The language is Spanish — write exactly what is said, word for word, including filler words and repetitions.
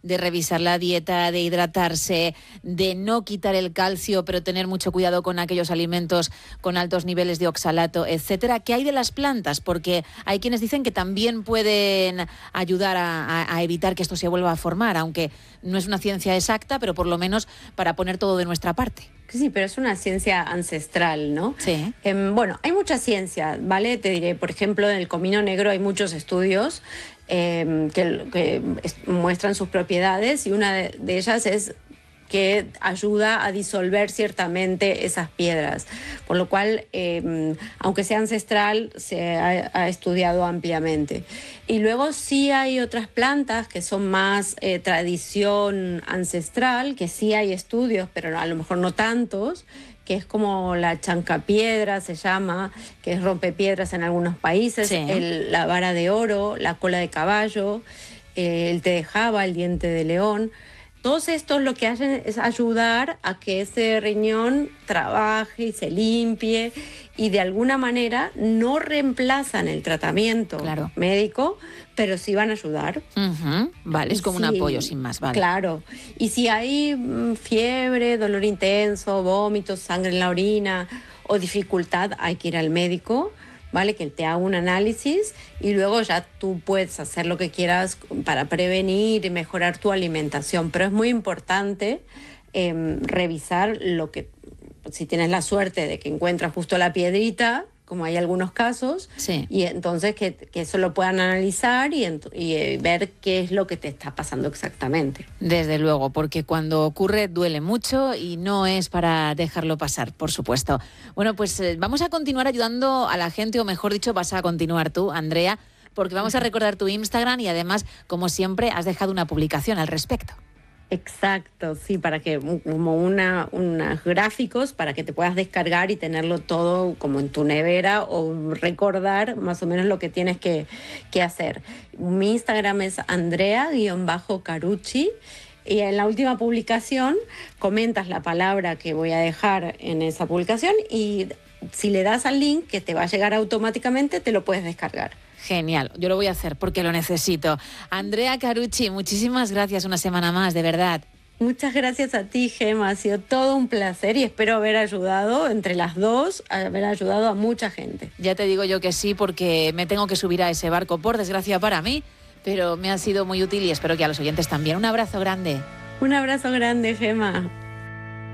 de revisar la dieta, de hidratarse, de no quitar el calcio, pero tener mucho cuidado con aquellos alimentos con altos niveles de oxalato, etcétera. ¿Qué hay de las plantas? Porque hay quienes dicen que también pueden ayudar a, a, a evitar que esto se vuelva a formar, aunque no es una ciencia exacta, pero por lo menos para poner todo de nuestra parte. Sí, pero es una ciencia ancestral, ¿no? Sí. Eh, bueno, hay mucha ciencia, ¿vale? Te diré, por ejemplo, en el comino negro hay muchos estudios eh, que, que muestran sus propiedades y una de, de ellas es que ayuda a disolver ciertamente esas piedras, por lo cual, eh, aunque sea ancestral, se ha, ha estudiado ampliamente. Y luego sí hay otras plantas que son más eh, tradición ancestral, que sí hay estudios, pero a lo mejor no tantos, que es como la chancapiedra, se llama, que es rompepiedras en algunos países, sí. el, la vara de oro, la cola de caballo, eh, el té de java, el diente de león. Todos estos lo que hacen es ayudar a que ese riñón trabaje y se limpie y de alguna manera no reemplazan el tratamiento claro. médico, pero sí van a ayudar. Uh-huh. Vale, es como sí, un apoyo sin más, vale. Claro. Y si hay fiebre, dolor intenso, vómitos, sangre en la orina o dificultad, hay que ir al médico, ¿vale? Que te haga un análisis y luego ya tú puedes hacer lo que quieras para prevenir y mejorar tu alimentación. Pero es muy importante eh, revisar lo que, si tienes la suerte de que encuentras justo la piedrita, como hay algunos casos, sí. y entonces que, que eso lo puedan analizar y, y eh, ver qué es lo que te está pasando exactamente. Desde luego, porque cuando ocurre duele mucho y no es para dejarlo pasar, por supuesto. Bueno, pues eh, vamos a continuar ayudando a la gente, o mejor dicho, vas a continuar tú, Andrea, porque vamos a recordar tu Instagram y además, como siempre, has dejado una publicación al respecto. Exacto, sí, para que como una unos gráficos para que te puedas descargar y tenerlo todo como en tu nevera o recordar más o menos lo que tienes que, que hacer. Mi Instagram es Andrea-Carucci y en la última publicación comentas la palabra que voy a dejar en esa publicación y si le das al link que te va a llegar automáticamente te lo puedes descargar. Genial, yo lo voy a hacer porque lo necesito. Andrea Carucci, muchísimas gracias una semana más, de verdad. Muchas gracias a ti, Gemma, ha sido todo un placer y espero haber ayudado, entre las dos, haber ayudado a mucha gente. Ya te digo yo que sí, porque me tengo que subir a ese barco, por desgracia para mí, pero me ha sido muy útil y espero que a los oyentes también. Un abrazo grande. Un abrazo grande, Gemma.